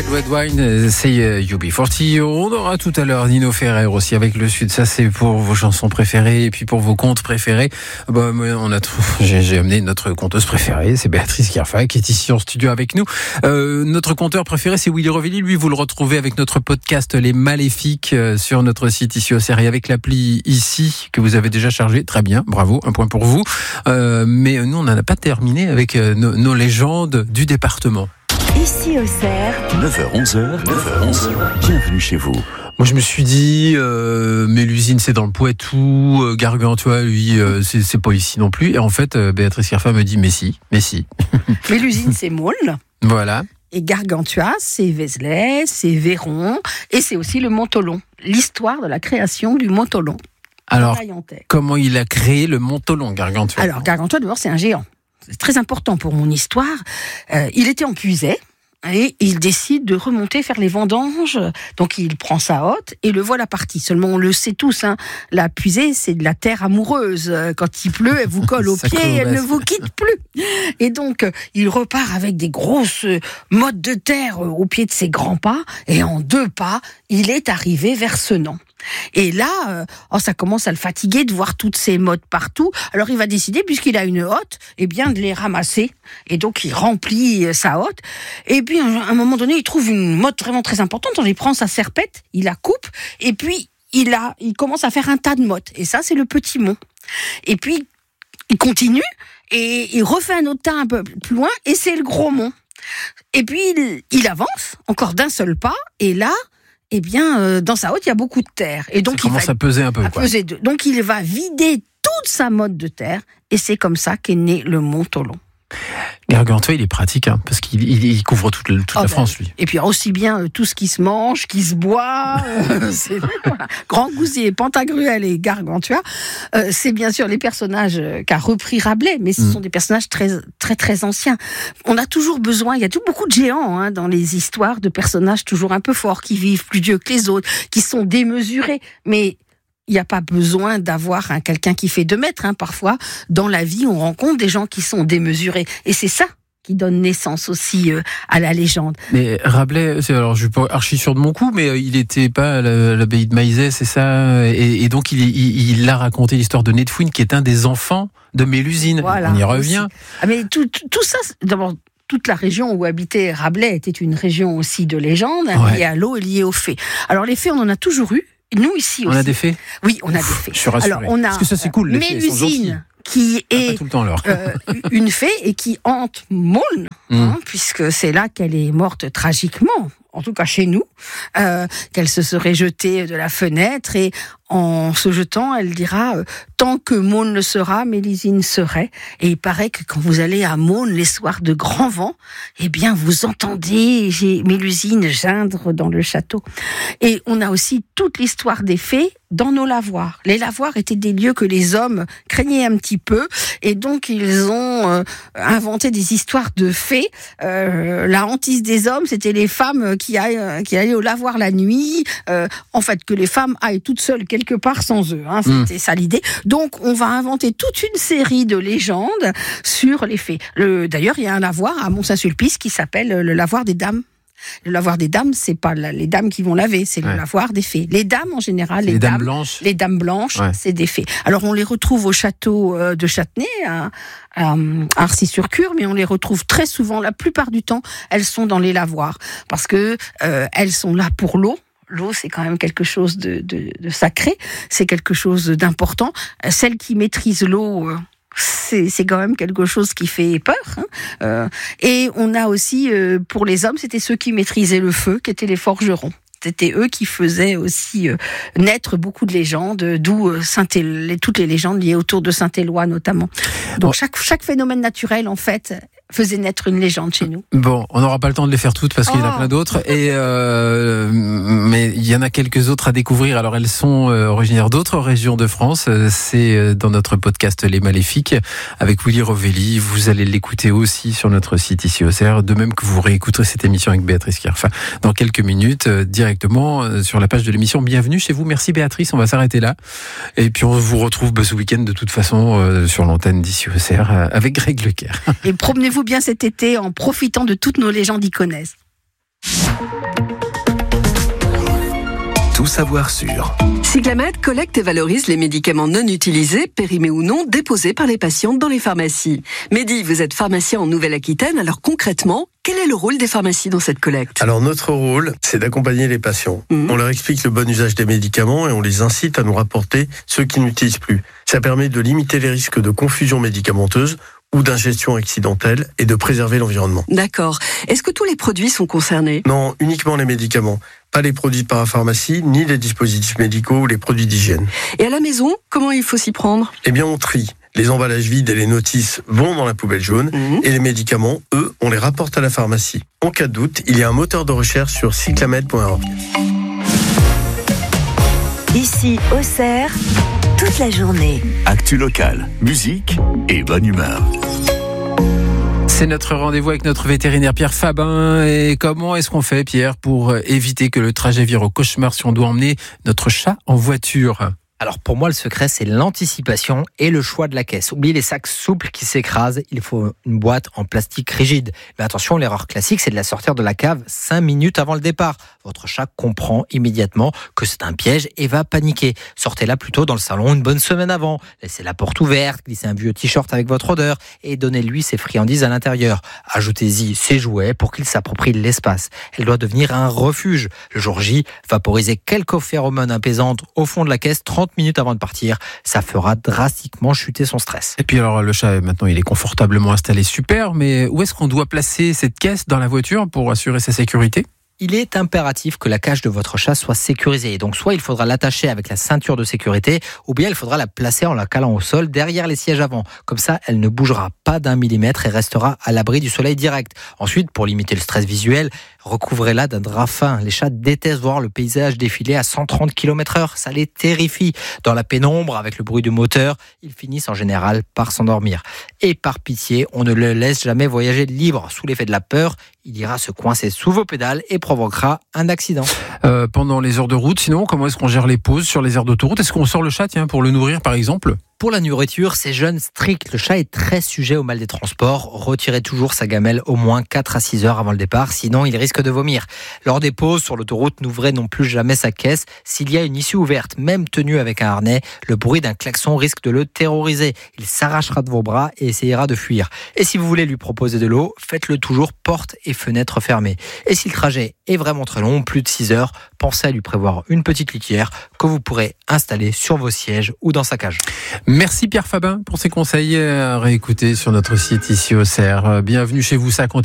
Red Wine, c'est UB40. On aura tout à l'heure Nino Ferrer aussi avec le Sud. Ça, c'est pour vos chansons préférées et puis pour vos contes préférés. J'ai amené notre conteuse préférée, c'est Béatrice Kierfa qui est ici en studio avec nous. Notre conteur préféré, c'est Willy Rovelli. Lui, vous le retrouvez avec notre podcast Les Maléfiques sur notre site ici au CER et avec l'appli ici que vous avez déjà chargé. Très bien, bravo, un point pour vous. Mais nous, on n'en a pas terminé avec nos légendes du département. Ici au CER, 9h-11h, bienvenue chez vous. Moi, je me suis dit, Mélusine, c'est dans le Poitou, Gargantua, lui, c'est pas ici non plus. Et en fait, Béatrice Kierfa me dit, mais si. Mélusine, c'est Maulne. Voilà. Et Gargantua, c'est Vézelay, c'est Véron, et c'est aussi le Montholon. L'histoire de la création du Montholon. Alors, comment il a créé le Montholon, Gargantua? Alors, Gargantua, d'abord, c'est un géant. C'est très important pour mon histoire. Il était en puisée et il décide de remonter faire les vendanges. Donc il prend sa hotte et le voilà parti. Seulement on le sait tous, hein, la puisée c'est de la terre amoureuse. Quand il pleut, elle vous colle aux pieds, elle ne vous quitte plus. Et donc il repart avec des grosses mottes de terre au pied de ses grands pas et en 2 pas, il est arrivé vers Senan. Et là, ça commence à le fatiguer de voir toutes ces mottes partout. Alors il va décider, puisqu'il a une hotte, de les ramasser. Et donc il remplit sa hotte. Et puis à un moment donné, il trouve une motte vraiment très importante. Il prend sa serpette, il la coupe, et puis il commence à faire un tas de mottes. Et ça, c'est le petit mont. Et puis il continue et il refait un autre tas un peu plus loin, et c'est le gros mont. Et puis il avance encore d'un seul pas, et là. Dans sa hotte, il y a beaucoup de terre. Et donc, ça commence à peser un peu. Donc, il va vider toute sa motte de terre. Et c'est comme ça qu'est né le Montholon. Gargantua, il est pratique, hein, parce qu'il couvre toute la France, lui. Et puis, aussi bien tout ce qui se mange, qui se boit. Grand Gousier, Pantagruel et Gargantua. C'est bien sûr les personnages qu'a repris Rabelais, mais ce sont des personnages très, très, très anciens. On a toujours besoin, il y a beaucoup de géants dans les histoires, de personnages toujours un peu forts, qui vivent plus vieux que les autres, qui sont démesurés. Mais il n'y a pas besoin d'avoir quelqu'un qui fait 2 mètres. Parfois, dans la vie, on rencontre des gens qui sont démesurés. Et c'est ça qui donne naissance aussi à la légende. Mais Rabelais, alors je suis pas archi sûr de mon coup, mais il n'était pas à l'abbaye de Maizet, c'est ça, et donc il a raconté l'histoire de Nedfouine, qui est un des enfants de Mélusine. Voilà, on y revient. Mais tout ça, d'abord, toute la région où habitait Rabelais était une région aussi de légende, liée à l'eau et liée aux fées. Alors les fées, on en a toujours eu. Nous ici aussi. On a des fées ? Oui, on a des fées. Je suis rassuré. Alors on a parce que ça c'est cool, les fées, elles sont gentilles. Qui est tout le temps, une fée et qui hante Maulne, puisque c'est là qu'elle est morte tragiquement, en tout cas chez nous, qu'elle se serait jetée de la fenêtre et en se jetant, elle dira tant que Maulne le sera, Mélusine serait. Et il paraît que quand vous allez à Maulne les soirs de grand vent, vous entendez Mélusine geindre dans le château. Et on a aussi toute l'histoire des fées dans nos lavoirs. Les lavoirs étaient des lieux que les hommes craignaient un petit peu, et donc ils ont inventé des histoires de fées. La hantise des hommes, c'était les femmes qui allaient au lavoir la nuit. En fait, que les femmes aillent toutes seules quelque part sans eux. C'était ça l'idée. Donc, on va inventer toute une série de légendes sur les fées. D'ailleurs, il y a un lavoir à Mont-Saint-Sulpice qui s'appelle le lavoir des dames. Le lavoir des dames, c'est pas les dames qui vont laver, c'est le lavoir des fées. Les dames, en général, les dames blanches, c'est des fées. Alors, on les retrouve au château de Châtenay, à Arcis-sur-Cure, mais on les retrouve très souvent, la plupart du temps, elles sont dans les lavoirs. Parce que elles sont là pour l'eau. L'eau, c'est quand même quelque chose de sacré, c'est quelque chose d'important. Celle qui maîtrise l'eau, c'est quand même quelque chose qui fait peur. Et on a aussi, pour les hommes, c'était ceux qui maîtrisaient le feu, qui étaient les forgerons. C'était eux qui faisaient aussi naître beaucoup de légendes, d'où toutes les légendes liées autour de Saint-Éloi notamment. Donc chaque phénomène naturel, en fait, faisait naître une légende chez nous. Bon, on n'aura pas le temps de les faire toutes parce qu'il y en a plein d'autres. Mais il y en a quelques autres à découvrir. Alors elles sont originaires d'autres régions de France. C'est dans notre podcast Les Maléfiques avec Willy Rovelli. Vous allez l'écouter aussi sur notre site ici au CER. De même que vous réécouterez cette émission avec Béatrice Kierfa dans quelques minutes directement sur la page de l'émission. Bienvenue chez vous. Merci Béatrice. On va s'arrêter là. Et puis on vous retrouve ce week-end de toute façon sur l'antenne d'ici au CER avec Greg Leclerc. Et promenez-vous bien cet été en profitant de toutes nos légendes iconaises. Tout savoir sur Cyclamed collecte et valorise les médicaments non utilisés, périmés ou non, déposés par les patientes dans les pharmacies. Mehdi, vous êtes pharmacien en Nouvelle-Aquitaine, alors concrètement, quel est le rôle des pharmacies dans cette collecte ? Alors notre rôle, c'est d'accompagner les patients. On leur explique le bon usage des médicaments et on les incite à nous rapporter ceux qui n'utilisent plus. Ça permet de limiter les risques de confusion médicamenteuse ou d'ingestion accidentelle et de préserver l'environnement. D'accord. Est-ce que tous les produits sont concernés ? Non, uniquement les médicaments. Pas les produits de parapharmacie, ni les dispositifs médicaux ou les produits d'hygiène. Et à la maison, comment il faut s'y prendre ? Eh bien, on trie. Les emballages vides et les notices vont dans la poubelle jaune et les médicaments, eux, on les rapporte à la pharmacie. En cas de doute, il y a un moteur de recherche sur cyclamed.org. Ici, Auxerre, toute la journée. Actu locale, musique et bonne humeur. C'est notre rendez-vous avec notre vétérinaire Pierre Fabin. Et comment est-ce qu'on fait, Pierre, pour éviter que le trajet vire au cauchemar si on doit emmener notre chat en voiture ? Alors pour moi, le secret, c'est l'anticipation et le choix de la caisse. Oubliez les sacs souples qui s'écrasent, il faut une boîte en plastique rigide. Mais attention, l'erreur classique, c'est de la sortir de la cave 5 minutes avant le départ. Votre chat comprend immédiatement que c'est un piège et va paniquer. Sortez-la plutôt dans le salon une bonne semaine avant. Laissez la porte ouverte, glissez un vieux t-shirt avec votre odeur et donnez-lui ses friandises à l'intérieur. Ajoutez-y ses jouets pour qu'il s'approprie l'espace. Elle doit devenir un refuge. Le jour J, vaporisez quelques phéromones apaisantes au fond de la caisse 30 minutes avant de partir, ça fera drastiquement chuter son stress. Et puis alors le chat maintenant il est confortablement installé, super, mais où est-ce qu'on doit placer cette caisse dans la voiture pour assurer sa sécurité ? Il est impératif que la cage de votre chat soit sécurisée. Donc soit il faudra l'attacher avec la ceinture de sécurité, ou bien il faudra la placer en la calant au sol derrière les sièges avant. Comme ça, elle ne bougera pas d'1 millimètre et restera à l'abri du soleil direct. Ensuite, pour limiter le stress visuel, recouvrez-la d'un drap fin. Les chats détestent voir le paysage défiler à 130 km/h. Ça les terrifie. Dans la pénombre, avec le bruit du moteur, ils finissent en général par s'endormir. Et par pitié, on ne le laisse jamais voyager libre. Sous l'effet de la peur, il ira se coincer sous vos pédales et provoquera un accident. Pendant les heures de route, sinon, comment est-ce qu'on gère les pauses sur les aires d'autoroute ? Est-ce qu'on sort le chat, pour le nourrir, par exemple ? Pour la nourriture, c'est jeûne strict. Le chat est très sujet au mal des transports. Retirez toujours sa gamelle au moins 4 à 6 heures avant le départ, sinon il risque de vomir. Lors des pauses sur l'autoroute, n'ouvrez non plus jamais sa caisse. S'il y a une issue ouverte, même tenue avec un harnais, le bruit d'un klaxon risque de le terroriser. Il s'arrachera de vos bras et essayera de fuir. Et si vous voulez lui proposer de l'eau, faites-le toujours porte et fenêtre fermées. Et si le trajet est vraiment très long, plus de 6 heures, pensez à lui prévoir une petite litière que vous pourrez installer sur vos sièges ou dans sa cage. Merci Pierre Fabin pour ces conseils à réécouter sur notre site ici Auxerre. Bienvenue chez vous, ça continue.